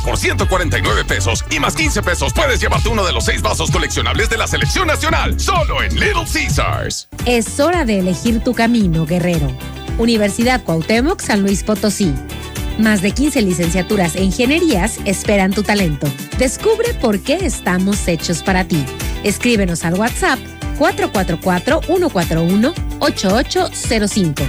Por 149 pesos y más 15 pesos puedes llevarte uno de los 6 vasos coleccionables de la Selección Nacional, solo en Little Caesars. Es hora de elegir tu camino, guerrero. Universidad Cuauhtémoc, San Luis Potosí. Más de 15 licenciaturas e ingenierías esperan tu talento. Descubre por qué estamos hechos para ti. Escríbenos al WhatsApp 444-141-8805.